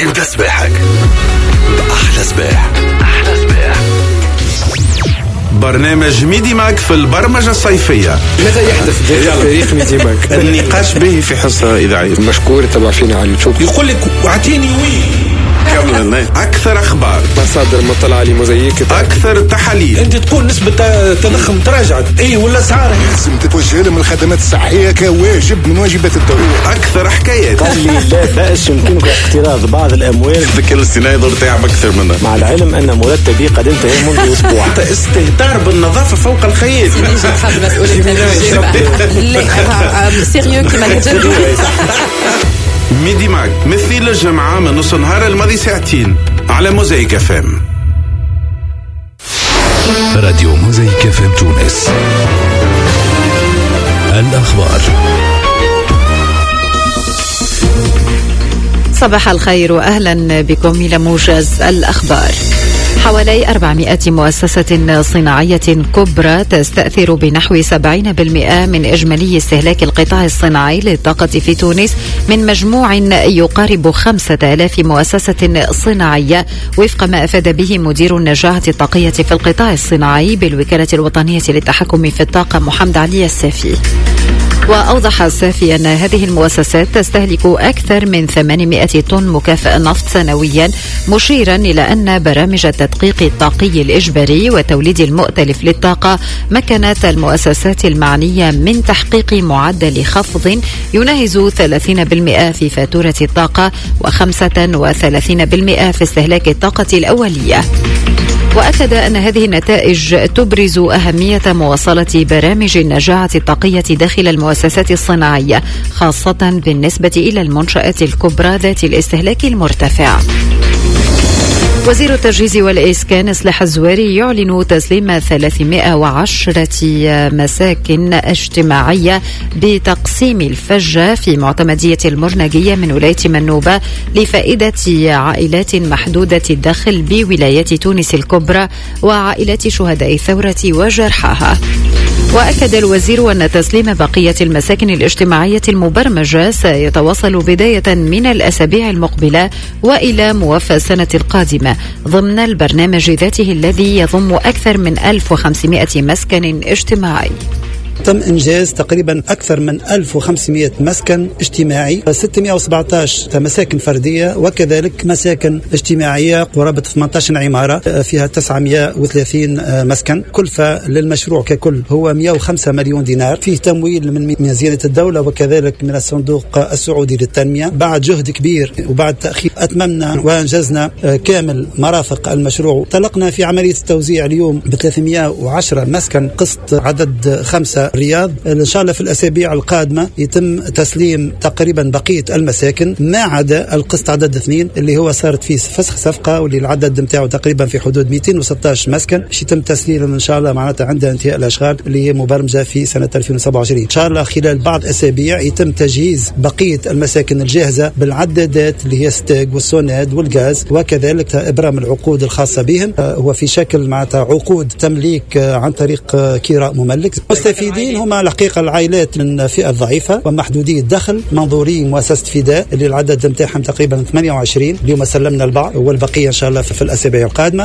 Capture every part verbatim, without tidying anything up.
ابدأ سباحك بأحلى سباح. أحلى سباح. برنامج ميدي ماك في البرمجة الصيفية. ماذا يحدث في تاريخ ميدي ماك؟ النقاش به في حصة إذاعية. مشكور تبع فينا على اليوتيوب. يقول لك اعطيني وين أكثر أخبار، مصادر مطلع لي مزيكة، أكثر تحاليل. أنت تكون نسبة تضخم تراجعت إيه ولا سعر لازم تتوجه لهم الخدمات الصحية كواجب من واجبات الدولة. أكثر حكايات. قال لي لا بأس يمكنك اقتراض بعض الأموال. الذكاء الاصطناعي يقدر تعب أكثر منها، مع العلم أن مرتبي قد انتهى منذ أسبوع. استهتار بالنظافة فوق الخيال. سيريو كما ميدي ماك مثل الجمعة من نص نهار الماضي ساعتين على موزايك اف ام. راديو موزايك اف ام تونس. الأخبار. صباح الخير وأهلا بكم إلى موجز الأخبار. حوالي أربعمائة مؤسسة صناعية كبرى تستأثر بنحو سبعين بالمئة من إجمالي استهلاك القطاع الصناعي للطاقة في تونس من مجموع يقارب خمسة آلاف مؤسسة صناعية، وفق ما أفاد به مدير النجاعة الطاقية في القطاع الصناعي بالوكالة الوطنية للتحكم في الطاقة محمد علي السافي. وأوضح السافي أن هذه المؤسسات تستهلك أكثر من ثمانمائة طن مكافأة نفط سنويا، مشيرا إلى أن برامج التدقيق الطاقي الإجباري والتوليد المؤتلف للطاقة مكنت المؤسسات المعنية من تحقيق معدل خفض يناهز ثلاثين بالمئة في فاتورة الطاقة وخمسة وثلاثين بالمئة في استهلاك الطاقة الأولية. وأكد أن هذه النتائج تبرز أهمية مواصلة برامج النجاعة الطاقية داخل المؤسسات الصناعية، خاصة بالنسبة إلى المنشآت الكبرى ذات الاستهلاك المرتفع. وزير التجهيز والإسكان إصلاح الزواري يعلن تسليم ثلاثمائة وعشرة مساكن اجتماعية بتقسيم الفجة في معتمدية المرنجية من ولاية منوبة لفائدة عائلات محدودة الدخل بولايات تونس الكبرى وعائلات شهداء الثورة وجرحاها. وأكد الوزير أن تسليم بقية المساكن الاجتماعية المبرمجة سيتواصل بداية من الأسابيع المقبلة وإلى موافى السنة القادمة ضمن البرنامج ذاته الذي يضم أكثر من ألف وخمسمائة مسكن اجتماعي. تم إنجاز تقريبا أكثر من ألف وخمسمائة مسكن اجتماعي، ستمائة وسبعة عشر مساكن فردية، وكذلك مساكن اجتماعية قرابة ثمانية عشر عمارة فيها تسعمائة وثلاثين مسكن. كلفة للمشروع ككل هو مائة وخمسة مليون دينار، فيه تمويل من ميزانية الدولة وكذلك من الصندوق السعودي للتنمية. بعد جهد كبير وبعد تأخير أتممنا وأنجزنا كامل مرافق المشروع. طلقنا في عملية التوزيع اليوم ب ثلاثمائة وعشرة مسكن قسط عدد خمسة الرياض. إن شاء الله في الأسابيع القادمة يتم تسليم تقريبا بقية المساكن ما عدا القسط عدد اثنين اللي هو صارت فيه فسخ صفقة واللي العدد متاعه تقريبا في حدود مئتين وستة عشر مسكن، باش يتم تسليمهم إن شاء الله معناتها عند انتهاء الأشغال اللي هي مبرمجة في سنة ألفين وسبعة وعشرين. إن شاء الله خلال بعض أسابيع يتم تجهيز بقية المساكن الجاهزة بالعدادات اللي هي ستاج والسوناد والغاز، وكذلك إبرام العقود الخاصة بهم. هو في شكل معناتها عقود تمليك عن طريق كيراء مملك. مستفيدين هما الحقيقة العائلات من الفئة الضعيفة ومحدودي الدخل، منظوري مؤسسة فداء اللي العدد متاعهم تقريبا ثمانية وعشرين. اليوم سلمنا البعض والبقية إن شاء الله في الأسابيع القادمة.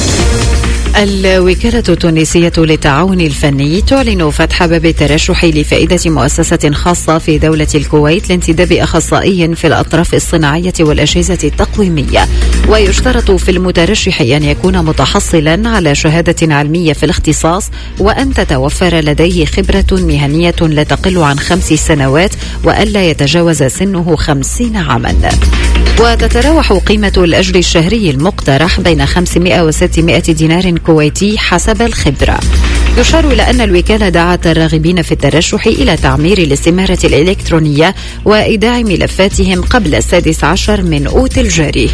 الوكالة التونسية للتعاون الفني تعلن فتح باب الترشح لفائدة مؤسسة خاصة في دولة الكويت لانتداب أخصائي في الأطراف الصناعية والأجهزة التقويمية، ويشترط في المترشح أن يكون متحصلا على شهادة علمية في الاختصاص وأن تتوفر لديه خبرة مهنية لا تقل عن خمس سنوات وألا يتجاوز سنه خمسين عاما. وتتراوح قيمة الأجر الشهري المقترح بين خمسمائة وستمائة دينار كويتي حسب الخبرة. يشار إلى أن الوكالة دعت الراغبين في الترشح إلى تعمير الاستمارة الإلكترونية وإيداع ملفاتهم قبل السادس عشر من أوت الجاري.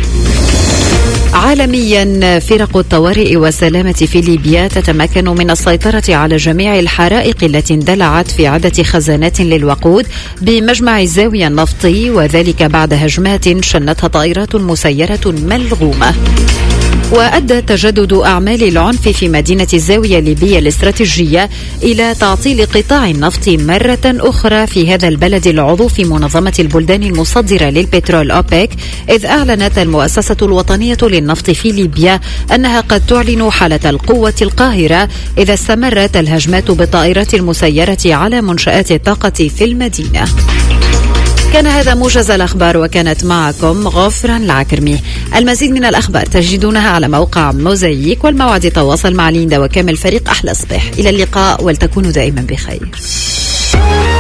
عالميا، فرق الطوارئ والسلامة في ليبيا تتمكن من السيطرة على جميع الحرائق التي اندلعت في عدة خزانات للوقود بمجمع الزاوية النفطي، وذلك بعد هجمات شنتها طائرات مسيرة ملغومة. وأدى تجدد أعمال العنف في مدينة الزاوية الليبية الاستراتيجية إلى تعطيل قطاع النفط مرة أخرى في هذا البلد العضو في منظمة البلدان المصدرة للبترول أوبك، إذ أعلنت المؤسسة الوطنية للنفط في ليبيا أنها قد تعلن حالة القوة القاهرة إذا استمرت الهجمات بالطائرات المسيرة على منشآت الطاقة في المدينة. كان هذا موجز الأخبار، وكانت معكم غفران العكرمي. المزيد من الأخبار تجدونها على موقع موزايك، والموعد تواصل مع ليندا وكامل فريق أحلى صباح. إلى اللقاء، ولتكونوا دائما بخير.